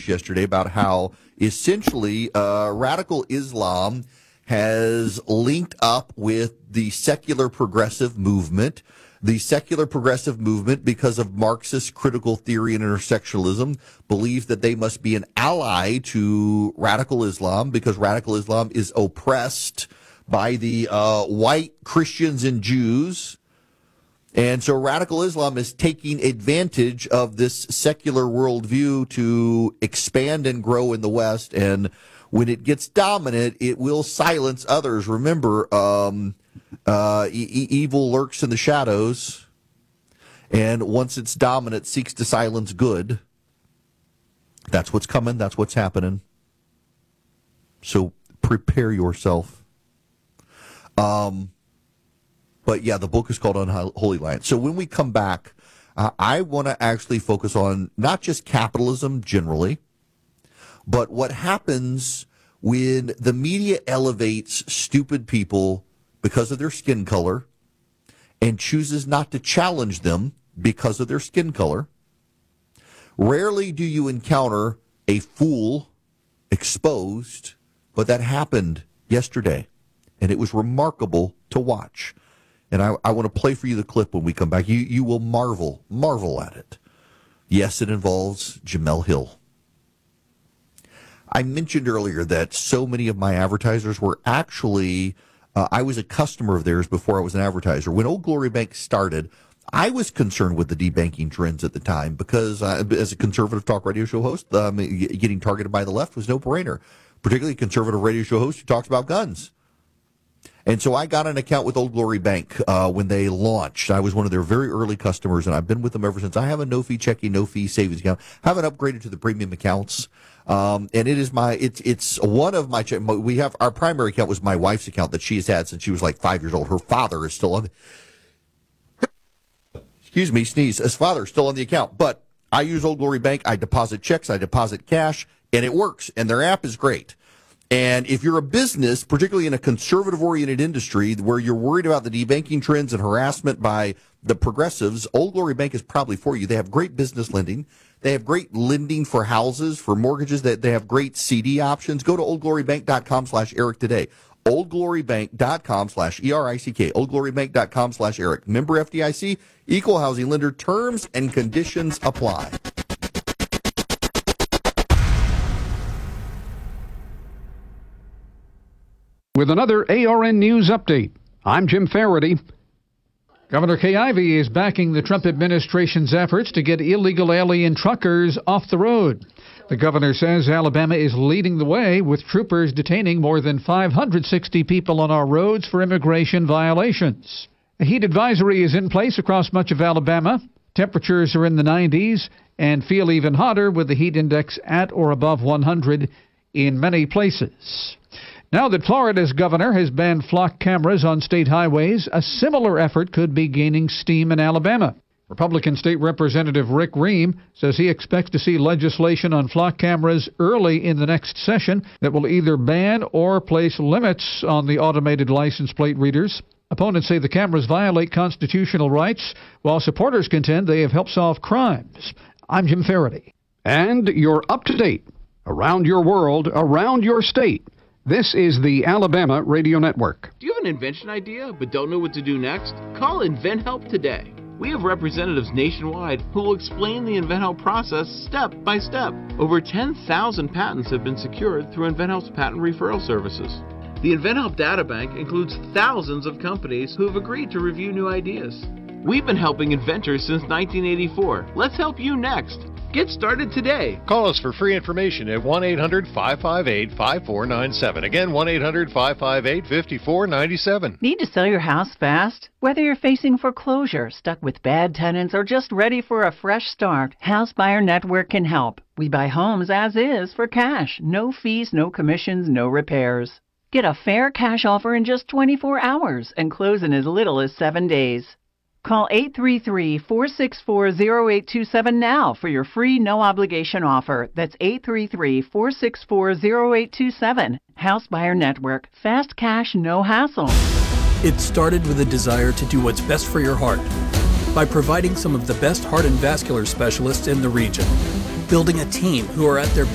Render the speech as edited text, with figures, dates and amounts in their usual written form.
news yesterday about how essentially radical Islam has linked up with the secular progressive movement. The secular progressive movement, because of Marxist critical theory and intersectionalism, believes that they must be an ally to radical Islam because radical Islam is oppressed by the white Christians and Jews. And so radical Islam is taking advantage of this secular worldview to expand and grow in the West. And when it gets dominant, it will silence others. Remember, evil lurks in the shadows, and once it's dominant, seeks to silence good. That's what's coming. That's what's happening. So prepare yourself. But yeah, the book is called Unholy Alliance. So when we come back, I want to actually focus on not just capitalism generally, but what happens when the media elevates stupid people because of their skin color and chooses not to challenge them because of their skin color. Rarely do you encounter a fool exposed, but that happened yesterday, and it was remarkable to watch. And I want to play for you the clip when we come back. You will marvel at it. Yes, it involves Jemele Hill. I mentioned earlier that so many of my advertisers were actually, I was a customer of theirs before I was an advertiser. When Old Glory Bank started, I was concerned with the debanking trends at the time because as a conservative talk radio show host, getting targeted by the left was no brainer, particularly a conservative radio show host who talks about guns. And so I got an account with Old Glory Bank when they launched. I was one of their very early customers, and I've been with them ever since. I have a no-fee checking, no-fee savings account. Haven't upgraded to the premium accounts. And it is it's one of my, we have, our primary account was my wife's account that she has had since she was like 5 years old. Her father is still on, excuse me, sneeze. His father is still on the account. But I use Old Glory Bank. I deposit checks, I deposit cash, and it works. And their app is great. And if you're a business, particularly in a conservative-oriented industry where you're worried about the debanking trends and harassment by the progressives, Old Glory Bank is probably for you. They have great business lending. They have great lending for houses, for mortgages. They have great CD options. Go to oldglorybank.com/Eric today. oldglorybank.com/ERICK. oldglorybank.com/Eric. Member FDIC, equal housing lender. Terms and conditions apply. With another ARN News Update, I'm Jim Faraday. Governor Kay Ivey is backing the Trump administration's efforts to get illegal alien truckers off the road. The governor says Alabama is leading the way, with troopers detaining more than 560 people on our roads for immigration violations. A heat advisory is in place across much of Alabama. Temperatures are in the 90s and feel even hotter with the heat index at or above 100 in many places. Now that Florida's governor has banned flock cameras on state highways, a similar effort could be gaining steam in Alabama. Republican State Representative Rick Ream says he expects to see legislation on flock cameras early in the next session that will either ban or place limits on the automated license plate readers. Opponents say the cameras violate constitutional rights, while supporters contend they have helped solve crimes. I'm Jim Faraday. And you're up to date. Around your world, around your state. This is the Alabama Radio Network. Do you have an invention idea but don't know what to do next? Call InventHelp today. We have representatives nationwide who will explain the InventHelp process step by step. Over 10,000 patents have been secured through InventHelp's patent referral services. The InventHelp Databank includes thousands of companies who have agreed to review new ideas. We've been helping inventors since 1984. Let's help you next. Get started today. Call us for free information at 1-800-558-5497. Again, 1-800-558-5497. Need to sell your house fast? Whether you're facing foreclosure, stuck with bad tenants, or just ready for a fresh start, House Buyer Network can help. We buy homes as is for cash. No fees, no commissions, no repairs. Get a fair cash offer in just 24 hours and close in as little as 7 days. Call 833-464-0827 now for your free no-obligation offer. That's 833-464-0827. House Buyer Network. Fast cash, no hassle. It started with a desire to do what's best for your heart by providing some of the best heart and vascular specialists in the region, building a team who are at their